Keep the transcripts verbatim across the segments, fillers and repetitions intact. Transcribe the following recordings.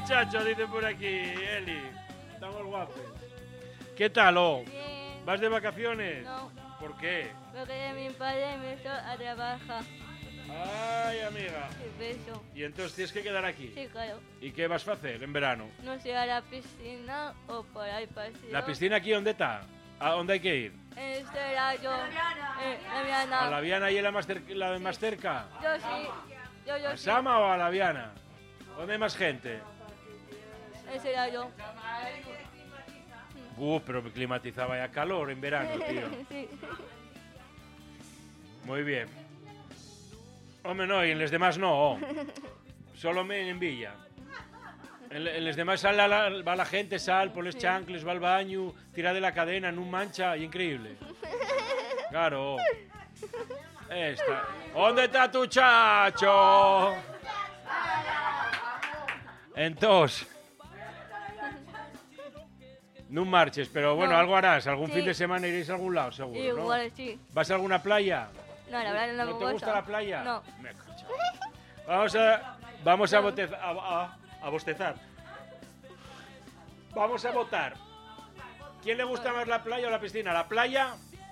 muchacho, dice por aquí, Eli. Estamos guapos. ¿Qué tal, oh? Bien. ¿Vas de vacaciones? No, ¿Por qué? porque mi padre me hizo a trabajar. Ay, amiga. Y beso. Y entonces tienes que quedar aquí. Sí, claro. ¿Y qué vas a hacer en verano? No sé, a la piscina o por ahí paseo. ¿La piscina aquí dónde está? ¿A dónde hay que ir? En este rayo. Eh, la Viana. ¿A la Viana y la, más cer- la de más cerca? Yo sí. Yo, yo ¿A sí. Sama o a la Viana? ¿Dónde hay más gente? Ese rayo. Uh, pero me climatizaba ya calor en verano, tío. Sí. Muy bien. Hombre, no, y en los demás no. Solo me en Villa. En, en los demás sal la, la, va la gente, sal, por los Sí. chancles, va al baño, tira de la cadena, no mancha, y increíble. Claro. Esta. ¿Dónde está tu chacho? Entonces. No marches, pero bueno, No. algo harás. Algún Sí. fin de semana iréis a algún lado, seguro, ¿no? Igual sí. ¿Vas a alguna playa? No, la verdad no, me ¿No te gusta la playa? No. Me cacho. Vamos a, vamos a, botez- a, a- a bostezar. Vamos a votar. ¿Quién le gusta más la playa o la piscina? ¿La playa?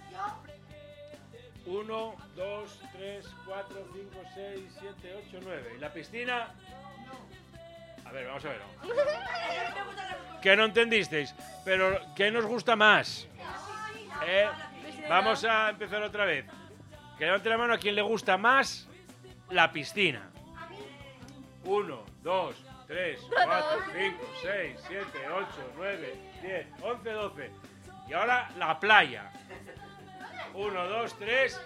Uno, dos, tres, cuatro, cinco, seis, siete, ocho, nueve. ¿Y la piscina? A ver, vamos a ver. ¿Qué no entendisteis? Pero, ¿qué nos gusta más? ¿Eh? Vamos a empezar otra vez. Que levante la mano a quien le gusta más la piscina. Uno, dos, tres, cuatro, cinco, seis, siete, ocho, nueve, diez, once, doce. Y ahora la playa. Uno, dos, tres.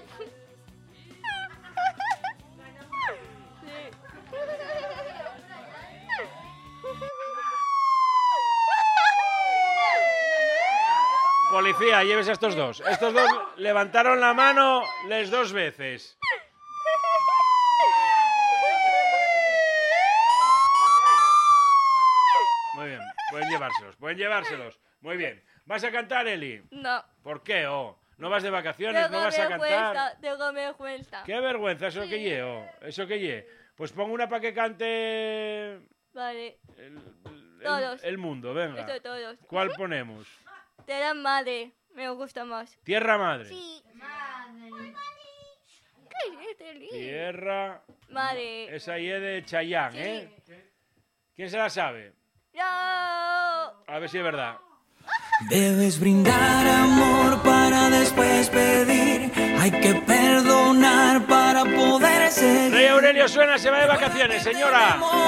Policía, lleves a estos dos. Estos dos levantaron la mano les dos veces. Muy bien, pueden llevárselos, pueden llevárselos. Muy bien. ¿Vas a cantar, Eli? No. ¿Por qué, oh? ¿No vas de vacaciones? Tengo ¿No vas a cantar? vergüenza, tengo vergüenza. ¡Qué vergüenza! ¿Eso que lle, oh? ¿Eso que lle? Pues pongo una para que cante Vale. el, el- Todos. el mundo, venga. Esto todos. ¿Cuál ponemos? Te da madre. Me gusta más. Tierra Madre. Sí. Madre. ¿Qué es este lío? Tierra... Madre. Esa y es de Chayanne, ¿eh? ¿Quién se la sabe? ¡No! A ver si es verdad. Debes brindar amor para después pedir. Hay que perdonar para poder seguir. Rey Aurelio suena, se va de vacaciones, señora.